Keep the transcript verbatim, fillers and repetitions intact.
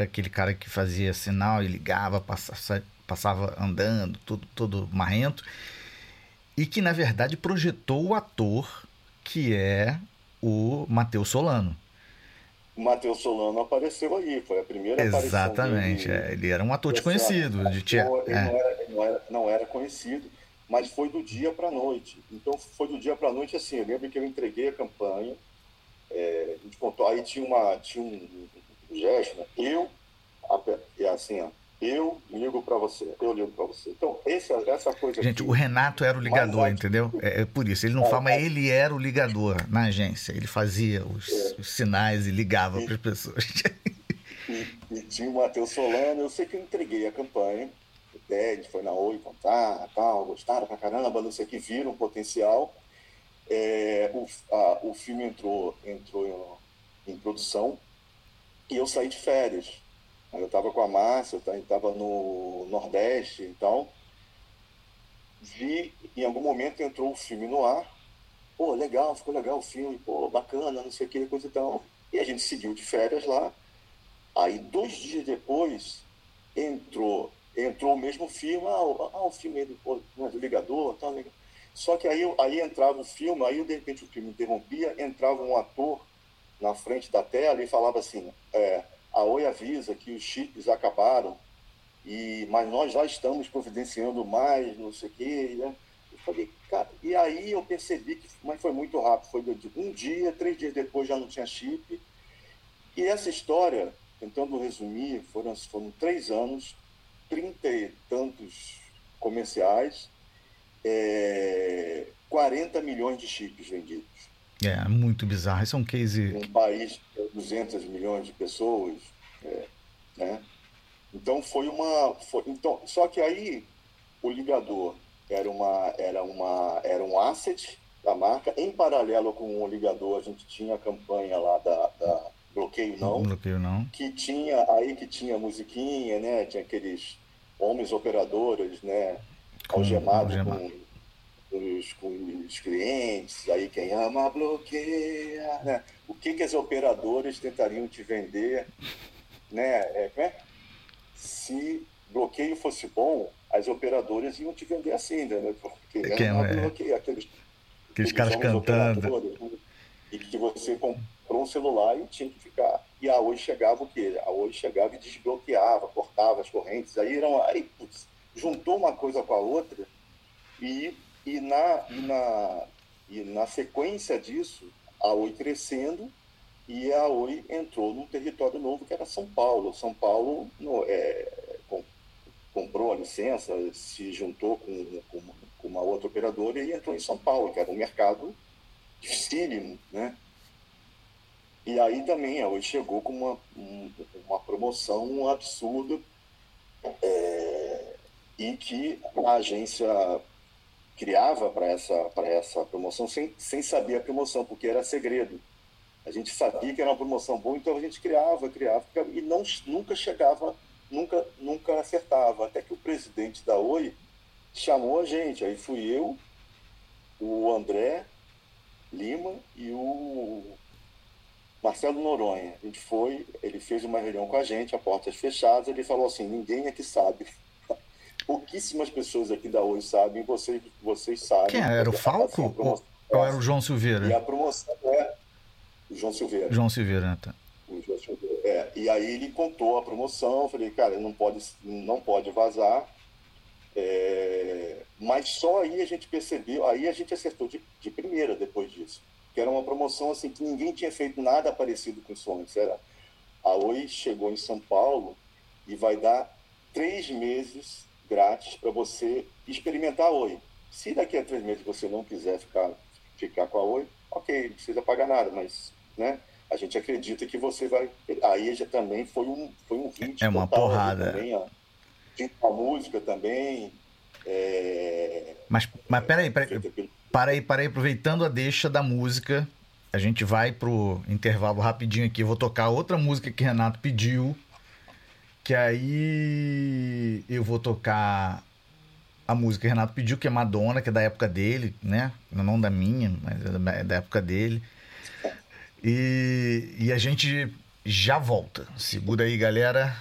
aquele cara que fazia sinal e ligava, passava, passava andando, tudo, todo marrento, e que na verdade projetou o ator que é o Matheus Solano. O Matheus Solano apareceu aí, foi a primeira aparição Exatamente, dele. é, ele era um ator E assim, ó, desconhecido de tia, ele é. não era, ele não era, não era conhecido, mas foi do dia para a noite. Então foi do dia para a noite assim. Eu lembro que eu entreguei a campanha, é, a gente contou, aí tinha, uma, tinha um, um gesto, né? Eu, é assim, ó, eu ligo para você, eu ligo para você. Então, essa, essa coisa Gente, aqui, o Renato era o mais ligador, arte, entendeu? É, é por isso, ele não fala, mas ele era o ligador na agência, ele fazia os, os sinais e ligava para e, as pessoas. e, e tinha o Matheus Solano. Eu sei que eu entreguei a campanha, o Ted foi na Oi contar, tal, gostaram pra caramba, não sei o que, viram o potencial. É, o, a, o filme entrou, entrou em, em produção e eu saí de férias. Eu estava com a Márcia, eu estava no Nordeste e tal. Vi, em algum momento entrou o filme no ar. Pô, legal, ficou legal o filme, pô, bacana, não sei o que, coisa e tal. E a gente seguiu de férias lá. Aí, dois dias depois, entrou, entrou o mesmo filme. Ah, o, ah, o filme do, pô, do ligador, tal, legal. Só que aí, aí entrava o filme, aí de repente o filme interrompia, entrava um ator na frente da tela e falava assim, é, a Oi avisa que os chips acabaram, e, mas nós já estamos providenciando mais, não sei o quê, né? Eu falei, cara, e aí eu percebi que, mas foi muito rápido, foi de um dia, três dias depois já não tinha chip. E essa história, tentando resumir, foram, foram três anos, trinta e tantos comerciais, é, quarenta milhões de chips vendidos. É, muito bizarro, esse é um case... Num país de duzentos milhões de pessoas, é, né? Então foi uma... Foi, então, só que aí o ligador era, uma, era, uma, era um asset da marca. Em paralelo com o ligador, a gente tinha a campanha lá da, da Bloqueio Não Não, bloqueio, não. que tinha aí que tinha musiquinha, né? Tinha aqueles homens operadoras, né? Com Algemado algemado. com os, com os clientes, aí quem ama bloqueia, né? O que que as operadoras tentariam te vender, né? É, é? Se bloqueio fosse bom, as operadoras iam te vender assim, né? Porque Quem ama é? bloqueia, aqueles, Aqueles aqueles caras homens cantando. operadores, e que você comprou um celular e tinha que ficar. E a Oi chegava o quê? A Oi chegava e desbloqueava, cortava as correntes. Aí, eram, aí putz, juntou uma coisa com a outra e, e, na, e, na, e na sequência disso, a Oi crescendo e a Oi entrou num território novo que era São Paulo. São Paulo no, é, com, comprou a licença, se juntou com, com, com uma outra operadora e entrou em São Paulo, que era um mercado dificílimo, né? E aí também a Oi chegou com uma, uma promoção absurda, é, e que a agência criava para essa, para essa promoção sem, sem saber a promoção, porque era segredo. A gente sabia que era uma promoção boa, então a gente criava, criava, e não, nunca chegava, nunca, nunca acertava. Até que o presidente da Oi chamou a gente. Aí fui eu, o André Lima e o Marcelo Noronha. A gente foi, ele fez uma reunião com a gente, a portas fechadas, ele falou assim, ninguém aqui sabe. Pouquíssimas pessoas aqui da Oi sabem, vocês, vocês sabem. Quem era? O Assim, a Falco ou, promoção é ou era o essa. João E a Silveira? promoção é o João Silveira. João Silveira, né? Tá. O João Silveira. É, e aí ele contou a promoção, eu falei, cara, não pode, não pode vazar. É, mas só aí a gente percebeu, aí a gente acertou de, de primeira depois disso. Que era uma promoção assim que ninguém tinha feito nada parecido com isso antes. Era, a Oi chegou em São Paulo e vai dar três meses grátis para você experimentar a Oi. Se daqui a três meses você não quiser ficar, ficar com a Oi, ok, não precisa pagar nada, mas, né, a gente acredita que você vai... Aí já também foi um, foi um hit É uma total ali porrada. também, ó. A música também. É, Mas, mas peraí, peraí, feita pelo... para aí, para aí, aproveitando a deixa da música, a gente vai pro intervalo rapidinho aqui. Eu vou tocar outra música que Renato pediu, que aí eu vou tocar a música que Renato pediu, que é Madonna, que é da época dele, né? Não da minha, mas é da época dele. E, e a gente já volta. Segura aí, galera.